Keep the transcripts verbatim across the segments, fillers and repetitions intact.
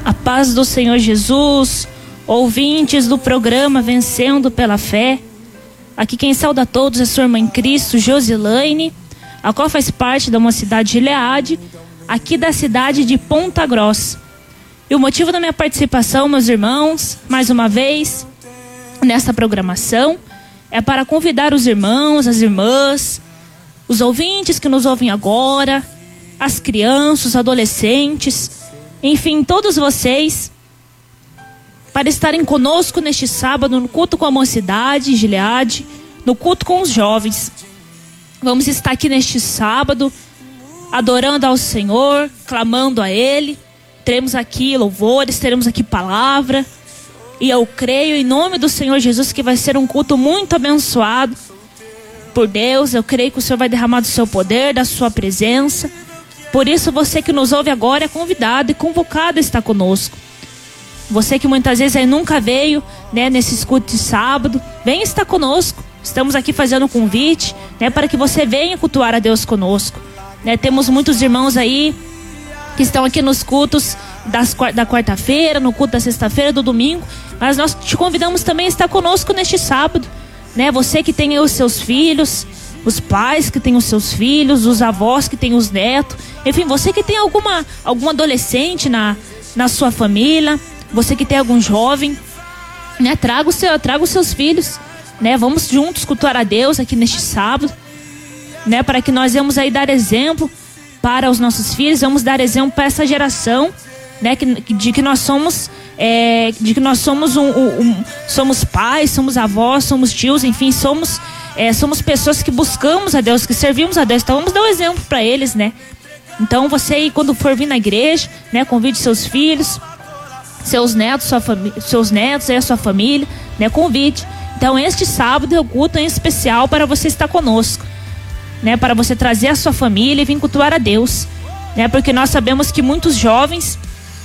A paz do Senhor Jesus, ouvintes do programa Vencendo pela Fé. Aqui quem sauda a todos é sua irmã em Cristo, Josilaine, a qual faz parte da Mocidade Gileade, aqui da cidade de Ponta Grossa. E o motivo da minha participação, meus irmãos, mais uma vez, nesta programação, é para convidar os irmãos, as irmãs, os ouvintes que nos ouvem agora, as crianças, os adolescentes, enfim, todos vocês, para estarem conosco neste sábado no culto com a Mocidade Gileade, no culto com os jovens. Vamos estar aqui neste sábado, adorando ao Senhor, clamando a Ele. Teremos aqui louvores, teremos aqui palavra. E eu creio em nome do Senhor Jesus que vai ser um culto muito abençoado por Deus. Eu creio que o Senhor vai derramar do seu poder, da sua presença. Por isso você que nos ouve agora é convidado e convocado a estar conosco. Você que muitas vezes aí nunca veio, né, nesses cultos de sábado, venha estar conosco. Estamos aqui fazendo um convite, né, para que você venha cultuar a Deus conosco. Né, temos muitos irmãos aí que estão aqui nos cultos das, da quarta-feira, no culto da sexta-feira, do domingo. Mas nós te convidamos também a estar conosco neste sábado. Né, você que tem os seus filhos, os pais que têm os seus filhos, os avós que têm os netos. Enfim, você que tem alguma, algum adolescente na, na sua família, você que tem algum jovem, né, traga, o seu, traga os seus filhos, né, vamos juntos cultuar a Deus aqui neste sábado, né, para que nós vamos aí dar exemplo para os nossos filhos, vamos dar exemplo para essa geração, né, que, de que nós somos, é, de que nós somos um, um, um, somos pais, somos avós, somos tios, enfim, somos, é, somos pessoas que buscamos a Deus, que servimos a Deus. Então vamos dar um exemplo para eles, né? Então você, quando for vir na igreja, né, convide seus filhos, seus netos, sua família, seus netos, aí a sua família, né, convide. Então este sábado é o culto em especial para você estar conosco, né, para você trazer a sua família e vir cultuar a Deus, né, porque nós sabemos que muitos jovens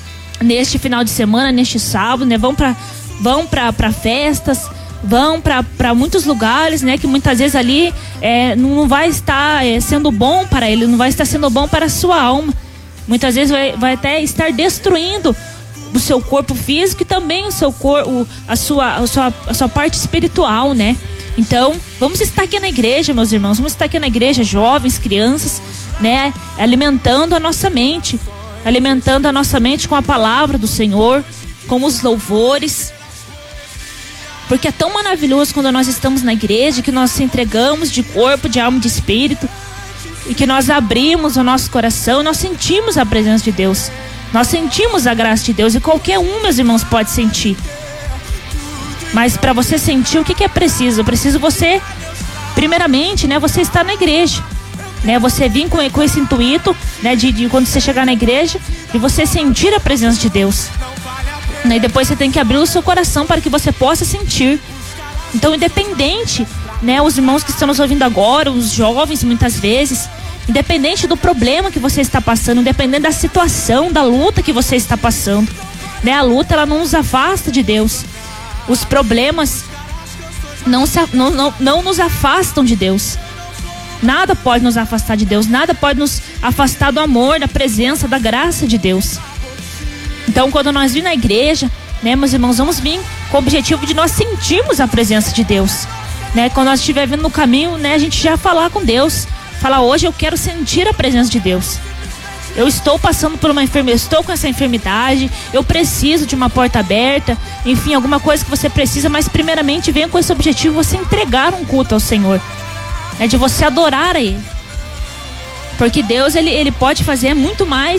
neste final de semana, neste sábado, né, vão para vão para para festas, vão para muitos lugares, né, que muitas vezes ali é, não vai estar é, sendo bom para ele, não vai estar sendo bom para a sua alma. Muitas vezes vai, vai até estar destruindo o seu corpo físico e também o seu corpo, a sua, a sua, a sua parte espiritual, né? Então, vamos estar aqui na igreja, meus irmãos, vamos estar aqui na igreja, jovens, crianças, né, alimentando a nossa mente, alimentando a nossa mente com a palavra do Senhor, com os louvores. Porque é tão maravilhoso quando nós estamos na igreja, que nós se entregamos de corpo, de alma e de espírito, e que nós abrimos o nosso coração, e nós sentimos a presença de Deus, nós sentimos a graça de Deus, e qualquer um, meus irmãos, pode sentir. Mas para você sentir, o que, que é preciso? É preciso você, primeiramente, né, você estar na igreja, né, você vir com, com esse intuito, né, de, de quando você chegar na igreja, de você sentir a presença de Deus. E depois você tem que abrir o seu coração para que você possa sentir. Então, independente, né, os irmãos que estão nos ouvindo agora, os jovens muitas vezes, independente do problema que você está passando, independente da situação, da luta que você está passando, né, a luta ela não nos afasta de Deus. Os problemas não, se, não, não, não nos afastam de Deus. Nada pode nos afastar de Deus, nada pode nos afastar do amor, da presença, da graça de Deus. Então, quando nós vimos na igreja, né, meus irmãos, vamos vir com o objetivo de nós sentirmos a presença de Deus, né? Quando nós estiver vindo no caminho, né, a gente já falar com Deus, falar: hoje eu quero sentir a presença de Deus. Eu estou passando por uma enfermidade, estou com essa enfermidade, eu preciso de uma porta aberta, enfim, alguma coisa que você precisa, mas primeiramente venha com esse objetivo, você entregar um culto ao Senhor, né, de você adorar a Ele. Porque Deus, ele, ele pode fazer muito mais